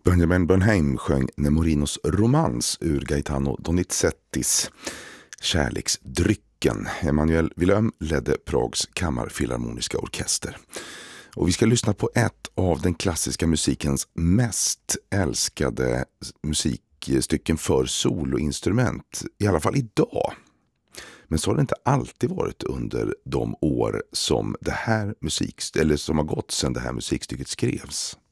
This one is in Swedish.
Benjamin Bernheim sjöng Nemorinos romans ur Gaetano Donizettis Kärleksdrycken. Emanuel Villaume ledde Prags kammarfilharmoniska orkester. Och vi ska lyssna på ett av den klassiska musikens mest älskade musikstycken för soloinstrument, i alla fall idag. Men så har det inte alltid varit under de år som det här som har gått sedan det här musikstycket skrevs.